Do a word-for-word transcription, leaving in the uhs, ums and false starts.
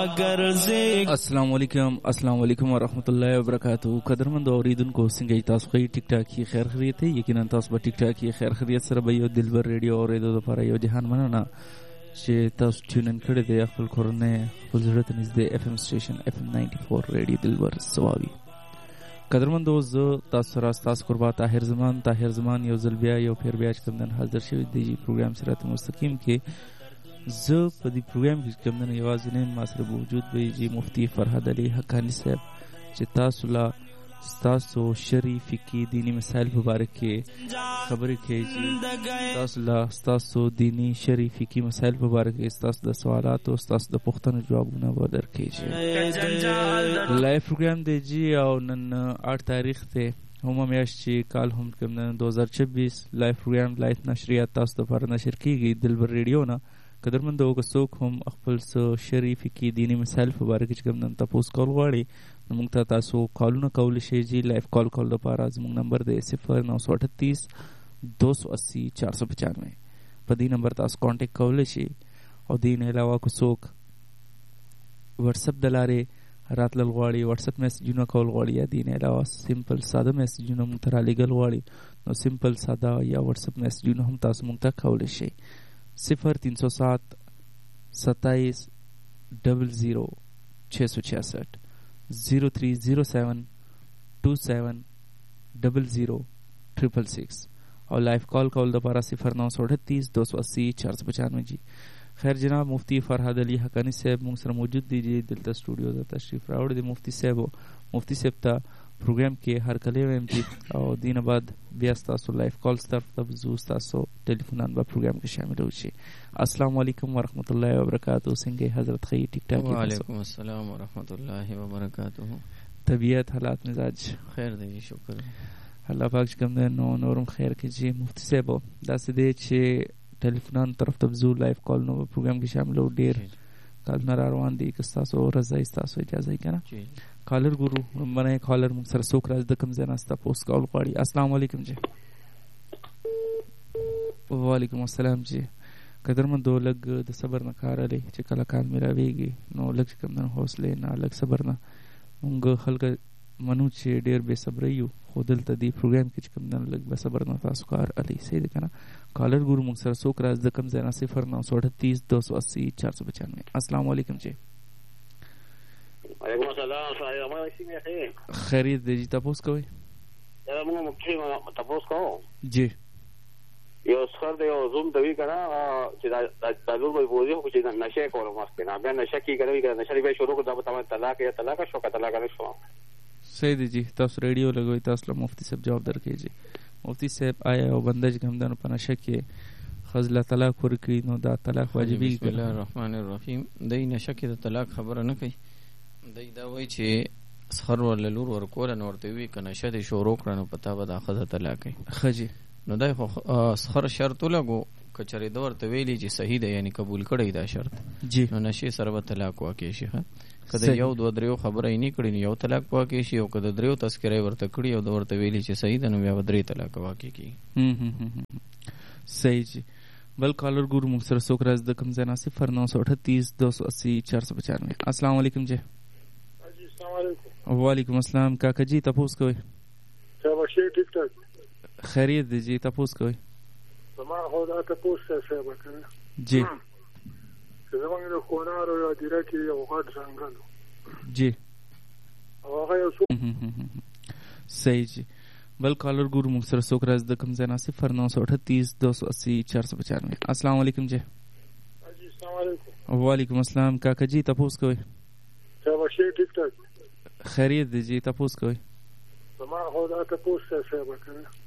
अस्सलाम वालेकुम अस्सलाम वालेकुम वरहमतुल्लाहि वबरकातुहू। कदरमंद औरीदुनको څنګه تاسو خو ټیک ټاک کی خیر خیریت یقینا تاسو په ټیک ټاک کی خیر خیریت سره به یو دلبر ریډیو اوریدو لپاره یو جهان مننه چې تاسو ټیونن کړی دی خپل کورنۍ خپل زړه ته نږدې اف ام سټیشن اف ام نائنٹی فور ریډیو دلبر سواوي. قدرمند زه تاسو سره تاسو قربا طاهر زمان طاهر زمان یو ځل بیا یو پیر بیا چې کوم حاضر شوی دی پروګرام سره مستقیم کې زه په دې پروګرام کې کوم نه یوازې نه ما سره موجود وي چې مفتی فرهاد علي حقانی صاحب چې تاسو لا تاسو شرعي فقهي دینی مسائل مبارک کې خبرې کوي چې تاسو لا تاسو دینی شرعي فقهي مسائل مبارک کې تاسو د سوالات او تاسو د پوښتنو جوابونه ورکړئ چې لایو پروګرام دی جی او نن آٹھ تاریخ ته هم میاشت چې کال هم کوم نن دو هزار چوبیس لایو پروګرام لایو نشریات تاسو لپاره نشر کیږي دلبر ریډیو نه. قدرمند او څوک هم خپل شرعي فقهي دینی مسائل مبارک چې کوم نن تاسو کول غواړي موږ ته تاسو کالونه کول شي جی لایو کال کول لپاره زموږ نمبر دی صفر نو سو اٹھتیس دو سو اسی چار سو پچانوے په دې نمبر تاسو کانټیکټ کول شي او دې نه علاوه کو څوک واتس اپ دلاره راتل غواړي واتس اپ میسجونه کول غواړي یا دې نه علاوه سمپل ساده میسجونه موږ ته لګل غواړي نو سمپل ساده یا واتس اپ میسجونه هم تاسو موږ ته کول شي صفر تین سو سات ستائیس ڈبل زیرو چھ سو چھیاسٹھ زیرو تھری زیرو سیون ٹو سیون ڈبل زیرو ٹریپل سکس اور لائف کال کال دوبارہ صفر نو سو اٹھتیس دو سو اسی چار سو پچانوے جی. خیر جناب مفتی فرهاد علي حقانی صاحب موږ سره موجود دي دلته سټوډیو ته تشریف راوړی دی. مفتی صاحب مفتی صاحب ته پروګرام کې هر کله ویم چې او دینه بعد بیا تاسو لایف کال طرف ته زو تاسو ټلیفونان په پروګرام کې شامل وشي. السلام علیکم ورحمت الله وبرکاتہ. څنګه حضرت خی ټیک ټاک؟ وعلیکم السلام ورحمت الله وبرکاتہ. طبیعت حالات مزاج خیر دی شکر الله پاک کوم نو نورم خیر کې جی. مفتی صاحب دا څه دی چې ټلیفونان طرف ته زو لایف کال نو پروګرام کې شامل و ډیر کال نه روان دي که تاسو رضای تاسو اجازه یې کنه کالر ګورو منه کالر موږ سره څوک راځي د کوم ځای نه تاسو کول غواړي. السلام علیکم جی. وعلیکم السلام جی. قدرمن دو لګ د صبر نه کار لري چې کله کار مې راويږي نو لګ کوم نه حوصله نه لګ صبر نه موږ خلک منو چې ډیر بے صبر یو خو دلته دی پروګرام کې کوم نه لګ بے صبر نه تاسو کار علي سید کنه کالر ګورو موږ سره څوک راځي د کوم ځای نه صفر نو سو اٹھتیس دو سو اسی چار سو پچانوے. السلام علیکم جی. وعلیکم السلام صاحب ما شي مې خیریت دی جی. تاسو کوی دا موږ مخکې تاسو کوو جی یو څخه د یو زوم دوی کنه چې دا د لور په بوزي خو چې نشه کولو ماسته نه بیا نشه کی کوي کنه نشه به شروع کړه دا په طلاق یا طلاق شو کته طلاق نه شو. صحیح دی جی. تاسو ریډیو لګوي تاسو له مفتی صاحب جواب درکې جی. مفتی صاحب آیا او بندج ګمدانو په نشه کې خزله طلاق ورکړي نو دا طلاق واجبي؟ بسم الله الرحمن الرحیم. دای نشه کې د طلاق خبره نه کوي. دای دا وایي چې سخر ور لور ور کول نو ورته وی کنه شه د شروع کړنو پتا به د اخذ طلاق کوي خجی نو دای خو سخر شرط لګو کچری د ورته ویلی چې صحیح ده یعنی قبول کړی دا شرط جی نو نشه سره به طلاق واقع شي. کله یو دو دریو خبره یې نه کړی یو طلاق واقع شي او کله دریو تذکرې ورته کړی او د ورته ویلی چې صحیح ده نو بیا درې طلاق واقع کی. صحیح جی. بل کالر ګورو موږ سره څوک راځي د کوم ځای نه صفر نو سو اٹھتیس دو سو اسی چار سو پچانوے. السلام علیکم جی. السلام علیکم. وعلیکم السلام کاکا جی. تاسو کوی صاحب شي ټیک ټاک خیریت دی جی. تاسو کوی زما خو دا تاسو صاحب کنه جی زمونږ د کونارو یا دیره کې یو غټ ځنګل جی هغه یو څو صحیح جی. بل کالر ګورو موږ سره څوک راځي د کوم ځای نه صفر نو سو اٹھتیس دو سو اسی چار سو پچانوے. السلام علیکم جی. السلام علیکم. وعلیکم السلام کاکا جی. تاسو کوی صاحب شي ټیک ټاک خیریت دی جی. تاسو کوی زما خو دا تاسو صاحب کنه